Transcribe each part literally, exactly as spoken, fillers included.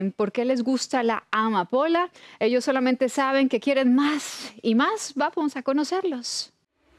¿Por qué les gusta la amapola? Ellos solamente saben que quieren más y más. Vamos a conocerlos.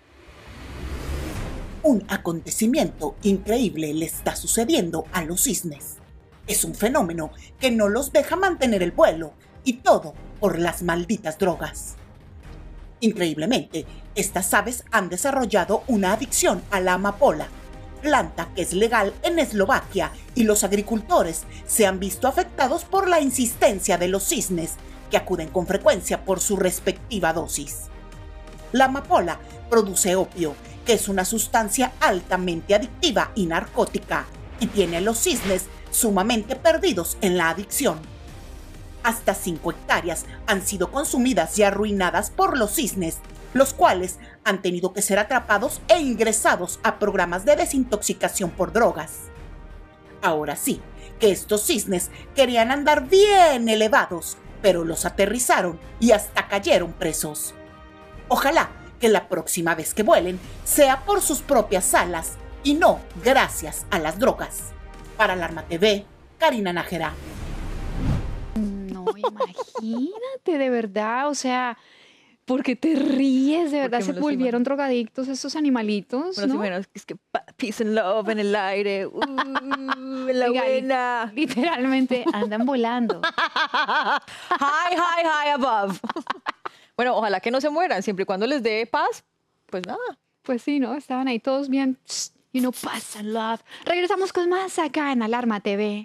Un acontecimiento increíble le está sucediendo a los cisnes. Es un fenómeno que no los deja mantener el vuelo, y todo por las malditas drogas. Increíblemente, estas aves han desarrollado una adicción a la amapola, planta que es legal en Eslovaquia, y los agricultores se han visto afectados por la insistencia de los cisnes, que acuden con frecuencia por su respectiva dosis. La amapola produce opio, que es una sustancia altamente adictiva y narcótica, y tiene a los cisnes sumamente perdidos en la adicción. Hasta cinco hectáreas han sido consumidas y arruinadas por los cisnes, los cuales han tenido que ser atrapados e ingresados a programas de desintoxicación por drogas. Ahora sí, que estos cisnes querían andar bien elevados, pero los aterrizaron y hasta cayeron presos. Ojalá que la próxima vez que vuelen sea por sus propias alas y no gracias a las drogas. Para Alarma T V, Karina Nájera. No, imagínate, de verdad, o sea, ¿por qué te ríes? De verdad se volvieron drogadictos estos animalitos, bueno, ¿no? Bueno, es que peace and love en el aire, uh, en la Oiga, buena. Literalmente andan volando. High, high, high above. Bueno, ojalá que no se mueran, siempre y cuando les dé paz, pues nada. Pues sí, ¿no? Estaban ahí todos bien, you know, peace and love. Regresamos con más acá en Alarma T V.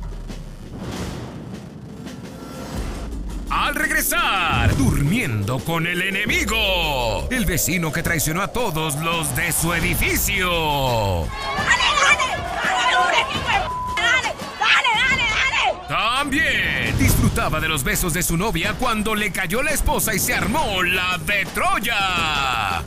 Al regresar, durmiendo con el enemigo, el vecino que traicionó a todos los de su edificio. ¡Dale, dale! ¡Dale, dale, dale, dale! También disfrutaba de los besos de su novia cuando le cayó la esposa y se armó la de Troya.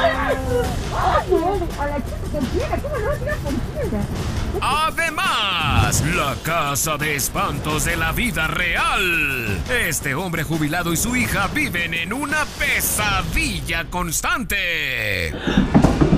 Además, la casa de espantos de la vida real. Este hombre jubilado y su hija viven en una pesadilla constante.